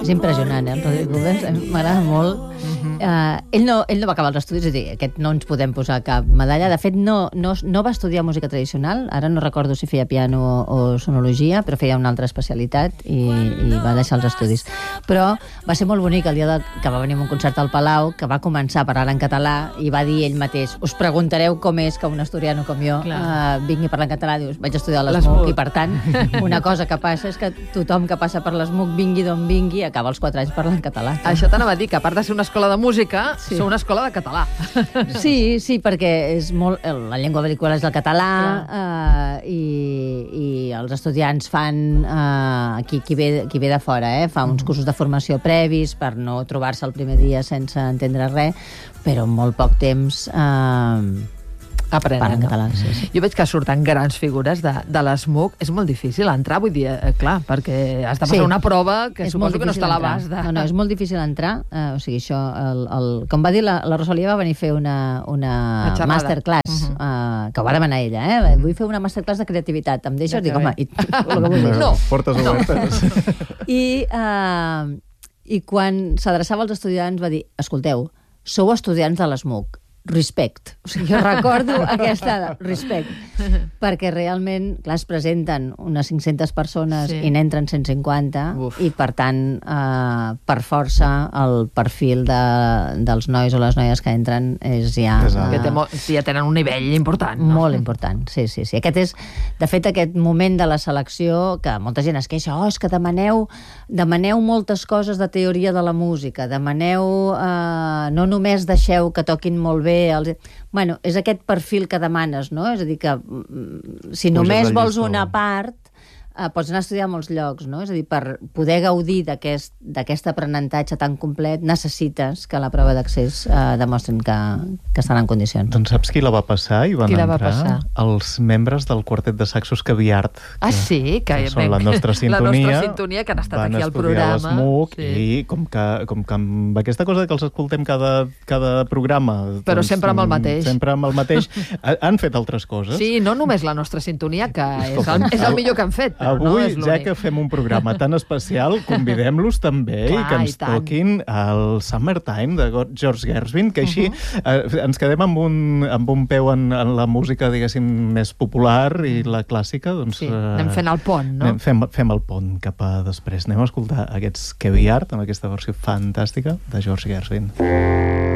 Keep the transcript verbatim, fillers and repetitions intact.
És impressionant, eh, el Rodrigo Gómez, m'agrada molt. Uh, ell, no, ell no va acabar els estudis, és a dir, aquest no ens podem posar cap medalla. De fet, no, no, no va estudiar música tradicional, ara no recordo si feia piano o, o sonologia, però feia una altra especialitat i, i va deixar els estudis. Però va ser molt bonic el dia de, que va venir a un concert al Palau, que va començar a parlar en català i va dir ell mateix, us preguntareu com és que un asturiano com jo uh, vingui a parlar en català. Dius, vaig estudiar a l'ESMUC i, per tant, una cosa que passa és que tothom que passa per l'ESMUC, vingui d'on vingui, acaba els quatre anys parlant català. Això t'anava a dir, que a part de ser una escola de música, sí. sou una escola de català. Sí, sí, perquè és molt, la llengua vehicular és el català uh, i, i els estudiants fan, uh, qui, qui, ve, qui ve de fora, eh, fa uns cursos de formació previs per no trobar-se el primer dia sense entendre res, però en molt poc temps uh, aprenen, parlen no? català. Sí, sí. Jo veig que surten grans figures de, de l'ESMUC. És molt difícil entrar, vull dir, eh, clar, perquè has de passar sí. una prova que és suposo que no està a l'abast de... No, no, és molt difícil entrar. Uh, o sigui, això, el, el, com va dir, la, la Rosalia va venir a fer una, una masterclass, uh -huh. uh, que ho va demanar ella, eh? Vull fer una masterclass de creativitat. Em deixes? Dic, home, i, no. Portes obertes. I, uh, I quan s'adreçava als estudiants va dir, escolteu, sou estudiants de l'ESMUC, respect. O sigui, jo recordo aquesta respect. Perquè realment, clar, es presenten unes cinc-centes persones sí. i n'entren cent cinquanta Uf. I, per tant, eh, per força, el perfil de, dels nois o les noies que entren és ja... Eh, que té molt, ja tenen un nivell important, no? Molt important, sí, sí, sí. Aquest és, de fet, aquest moment de la selecció que molta gent es queixa, oh, és que demaneu, demaneu moltes coses de teoria de la música, demaneu... Eh, no només deixeu que toquin molt bé. Els... Bueno, és aquest perfil que demanes, no? És a dir, que si només vols una part, eh, pots anar a estudiar a molts llocs, no? És a dir, per poder gaudir d'aquest d'aquest aprenentatge tan complet, necessites que la prova d'accés eh, demostrin que, que estan en condicions. Doncs saps qui la va passar? I van qui la va entrar passar? Els membres del quartet de saxos Caviart. Ah, sí? Que, que són la nostra sintonia. La nostra sintonia, que han estat aquí al programa. Van estudiar l'ESMUC sí. i com que, com que amb aquesta cosa que els escoltem cada, cada programa... Però doncs, sempre amb el mateix. Sempre amb el mateix. Han fet altres coses. Sí, no només la nostra sintonia, que és el, és el millor que han fet. Avui, no ja que fem un programa tan especial, convidem-los també Clar, i que ens i toquin el Summertime de George Gershwin, que així uh -huh. eh, ens quedem amb un, amb un peu en, en la música, diguéssim, més popular i la clàssica. Doncs, sí, anem fent el pont, no? Anem, fem, fem el pont cap a després. Anem a escoltar aquests Caviart amb aquesta versió fantàstica de George Gershwin.